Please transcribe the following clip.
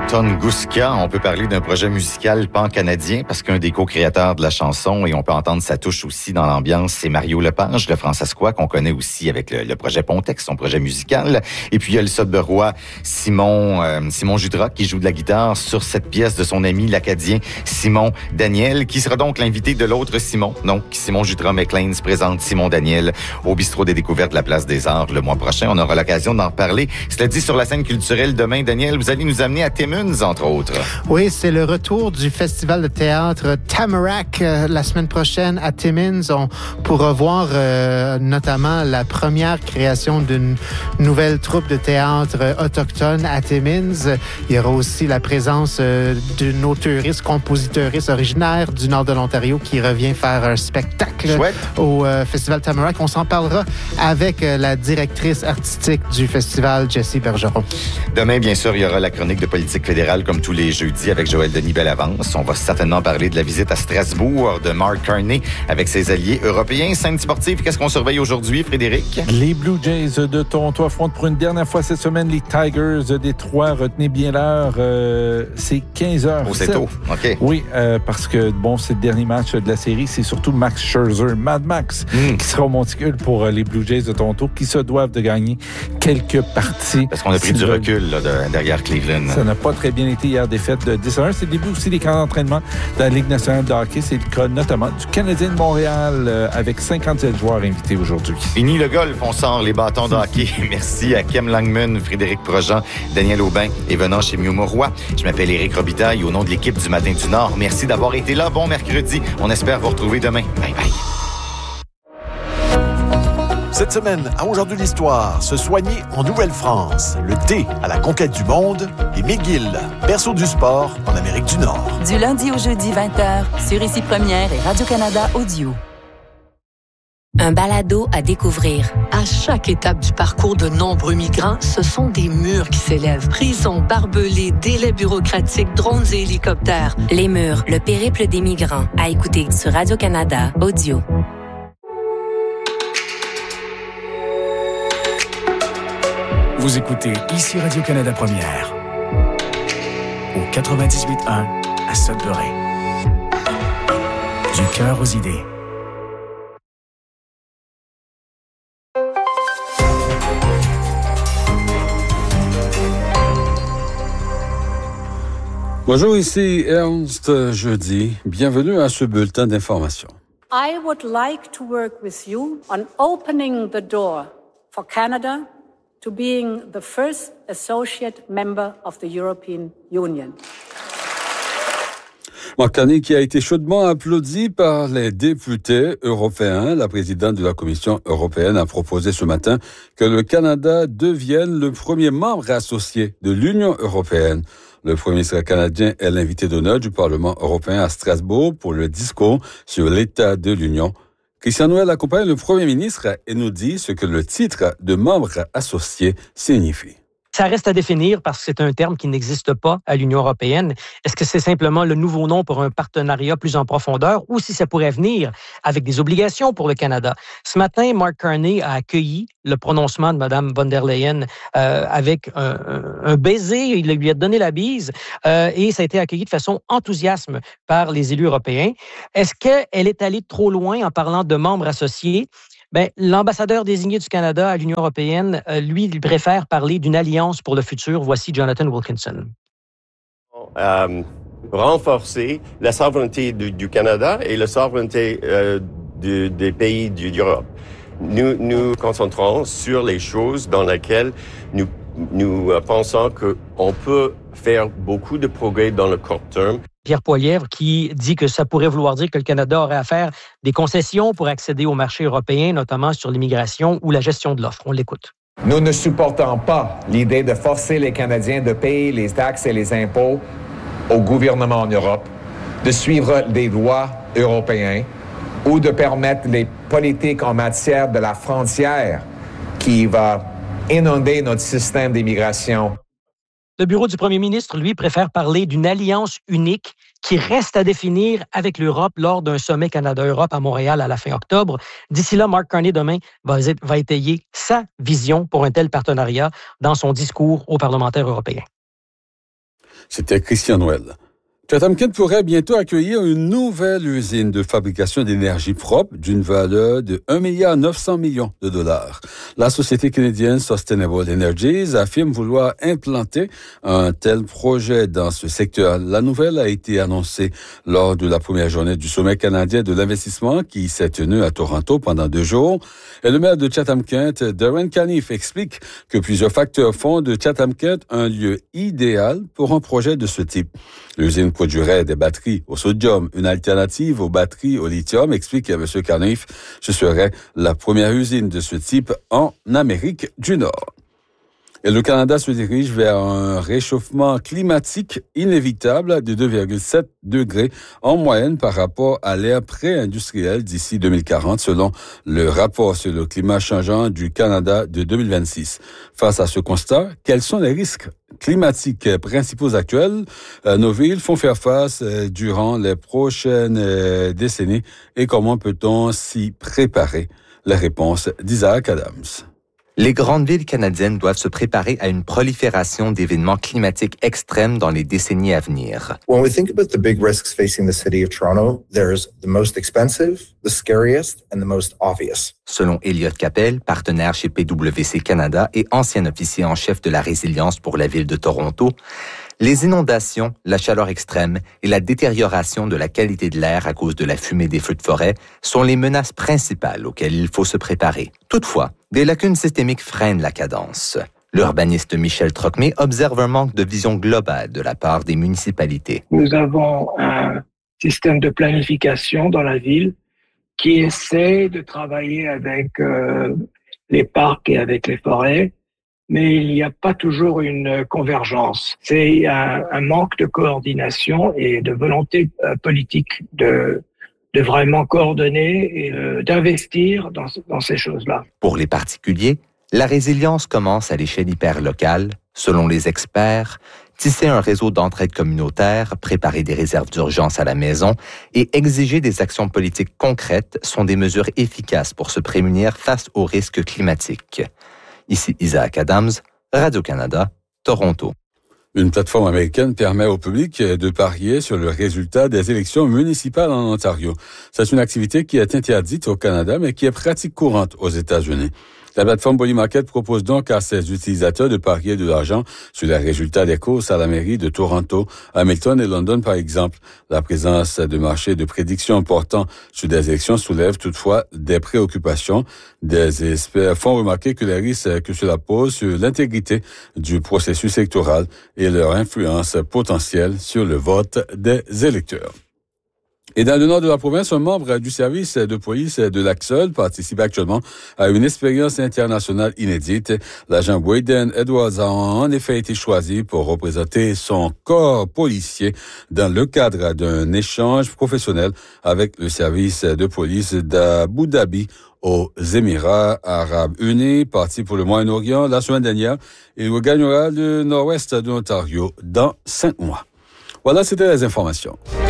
Tunguska, on peut parler d'un projet musical pan-canadien parce qu'un des co-créateurs de la chanson, et on peut entendre sa touche aussi dans l'ambiance, c'est Mario Lepage, le Françaisquois, qu'on connaît aussi avec le projet Pontex, son projet musical. Et puis il y a le Sudburois Simon Judra qui joue de la guitare sur cette pièce de son ami l'Acadien Simon Daniel, qui sera donc l'invité de l'autre Simon. Donc Simon Judra McLean se présente Simon Daniel au Bistrot des Découvertes de la Place des Arts le mois prochain. On aura l'occasion d'en reparler. Cela dit, sur la scène culturelle demain, Daniel, vous allez nous amener à Timmins, entre autres. Oui, c'est le retour du festival de théâtre Tamarack la semaine prochaine à Timmins. On pourra voir notamment la première création d'une nouvelle troupe de théâtre autochtone à Timmins. Il y aura aussi la présence d'une auteuriste, compositeuriste originaire du nord de l'Ontario qui revient faire un spectacle au festival Tamarack. On s'en parlera avec la directrice artistique du festival, Jessie Bergeron. Demain, bien sûr, il y aura la chronique de politique fédérale comme tous les jeudis avec Joël Denis Bellavance. On va certainement parler de la visite à Strasbourg de Mark Carney avec ses alliés européens. Scène sportive, qu'est-ce qu'on surveille aujourd'hui, Frédéric? Les Blue Jays de Toronto affrontent pour une dernière fois cette semaine les Tigers de Détroit. Retenez bien l'heure, c'est 15h. Oh, c'est tôt, OK. Oui, parce que, c'est le dernier match de la série. C'est surtout Max Scherzer, Mad Max, qui sera au monticule pour les Blue Jays de Toronto, qui se doivent de gagner quelques parties. Parce qu'on a pris du recul là, derrière Cleveland. Ça n'a pas très bien été hier, défaite de 10-1. C'est le début aussi des camps d'entraînement de la Ligue nationale de hockey. C'est le cas notamment du Canadien de Montréal avec 57 joueurs invités aujourd'hui. Fini le golf, on sort les bâtons de hockey. Merci à Kim Langman, Frédéric Projean, Daniel Aubin et venant chez Miu Moroy. Je m'appelle Éric Robitaille au nom de l'équipe du Matin du Nord. Merci d'avoir été là. Bon mercredi. On espère vous retrouver demain. Bye bye. Cette semaine, à Aujourd'hui l'Histoire, se soigner en Nouvelle-France, le thé à la conquête du monde et McGill, berceau du sport en Amérique du Nord. Du lundi au jeudi 20h, sur Ici Première et Radio-Canada Audio. Un balado à découvrir. À chaque étape du parcours de nombreux migrants, ce sont des murs qui s'élèvent. Prisons, barbelés, délais bureaucratiques, drones et hélicoptères. Les murs, le périple des migrants. À écouter sur Radio-Canada Audio. Vous écoutez ici Radio-Canada Première, au 98.1 à Sudbury. Du cœur aux idées. Bonjour, ici Ernst Jeudi. Bienvenue à ce bulletin d'information. I would like to work with you on opening the door for Canada to being the first associate member of the European Union. Mark Carney qui a été chaudement applaudi par les députés européens. La présidente de la Commission européenne a proposé ce matin que le Canada devienne le premier membre associé de l'Union européenne. Le premier ministre canadien est l'invité d'honneur du Parlement européen à Strasbourg pour le discours sur l'état de l'Union. Christian Noël accompagne le premier ministre et nous dit ce que le titre de membre associé signifie. Ça reste à définir parce que c'est un terme qui n'existe pas à l'Union européenne. Est-ce que c'est simplement le nouveau nom pour un partenariat plus en profondeur ou si ça pourrait venir avec des obligations pour le Canada? Ce matin, Mark Carney a accueilli le prononcement de Mme von der Leyen avec un baiser. Il lui a donné la bise et ça a été accueilli de façon enthousiaste par les élus européens. Est-ce qu'elle est allée trop loin en parlant de membres associés? L'ambassadeur désigné du Canada à l'Union européenne, lui, il préfère parler d'une alliance pour le futur. Voici Jonathan Wilkinson. Renforcer la souveraineté du Canada et la souveraineté des pays d'Europe. Nous concentrons sur les choses dans lesquelles nous pensons qu'on peut faire beaucoup de progrès dans le court terme. Pierre Poilievre qui dit que ça pourrait vouloir dire que le Canada aurait à faire des concessions pour accéder au marché européen, notamment sur l'immigration ou la gestion de l'offre. On l'écoute. Nous ne supportons pas l'idée de forcer les Canadiens de payer les taxes et les impôts au gouvernement en Europe, de suivre des lois européens ou de permettre les politiques en matière de la frontière qui va inonder notre système d'immigration. Le bureau du premier ministre, lui, préfère parler d'une alliance unique qui reste à définir avec l'Europe lors d'un sommet Canada-Europe à Montréal à la fin octobre. D'ici là, Mark Carney, demain, va étayer sa vision pour un tel partenariat dans son discours aux parlementaires européens. C'était Christian Noël. Chatham Kent pourrait bientôt accueillir une nouvelle usine de fabrication d'énergie propre d'une valeur de 1,9 milliard de dollars. La société canadienne Sustainable Energies affirme vouloir implanter un tel projet dans ce secteur. La nouvelle a été annoncée lors de la première journée du sommet canadien de l'investissement qui s'est tenu à Toronto pendant 2 jours. Et le maire de Chatham Kent, Darren Caniff, explique que plusieurs facteurs font de Chatham Kent un lieu idéal pour un projet de ce type. L'usine produirait des batteries au sodium, une alternative aux batteries au lithium, explique M. Caniff. Ce serait la première usine de ce type en Amérique du Nord. Et le Canada se dirige vers un réchauffement climatique inévitable de 2,7 degrés en moyenne par rapport à l'ère pré-industrielle d'ici 2040, selon le rapport sur le climat changeant du Canada de 2026. Face à ce constat, quels sont les risques climatiques principaux actuels? Nos villes font faire face durant les prochaines décennies et comment peut-on s'y préparer? La réponse d'Isaac Adams. Les grandes villes canadiennes doivent se préparer à une prolifération d'événements climatiques extrêmes dans les décennies à venir. When we think about the big risks facing the city of Toronto, there's the most expensive, the scariest, and the most obvious. Selon Elliot Capel, partenaire chez PwC Canada et ancien officier en chef de la résilience pour la ville de Toronto, les inondations, la chaleur extrême et la détérioration de la qualité de l'air à cause de la fumée des feux de forêt sont les menaces principales auxquelles il faut se préparer. Toutefois, des lacunes systémiques freinent la cadence. L'urbaniste Michel Trocmé observe un manque de vision globale de la part des municipalités. Nous avons un système de planification dans la ville qui essaie de travailler avec les parcs et avec les forêts, mais il n'y a pas toujours une convergence. C'est un manque de coordination et de volonté politique de vraiment coordonner et d'investir dans ces choses-là. Pour les particuliers, la résilience commence à l'échelle hyperlocale. Selon les experts, tisser un réseau d'entraide communautaire, préparer des réserves d'urgence à la maison et exiger des actions politiques concrètes sont des mesures efficaces pour se prémunir face aux risques climatiques. Ici Isaac Adams, Radio-Canada, Toronto. Une plateforme américaine permet au public de parier sur le résultat des élections municipales en Ontario. C'est une activité qui est interdite au Canada, mais qui est pratique courante aux États-Unis. La plateforme Polymarket propose donc à ses utilisateurs de parier de l'argent sur les résultats des courses à la mairie de Toronto, Hamilton et London, par exemple. La présence de marchés de prédiction portant sur des élections soulève toutefois des préoccupations. Des experts font remarquer que les risques que cela pose sur l'intégrité du processus électoral et leur influence potentielle sur le vote des électeurs. Et dans le nord de la province, un membre du service de police de l'Axol participe actuellement à une expérience internationale inédite. L'agent Braden Edwards a en effet été choisi pour représenter son corps policier dans le cadre d'un échange professionnel avec le service de police d'Abu Dhabi aux Émirats Arabes Unis, parti pour le Moyen-Orient la semaine dernière. Il regagnera le nord-ouest de l'Ontario dans 5 mois. Voilà, c'était les informations.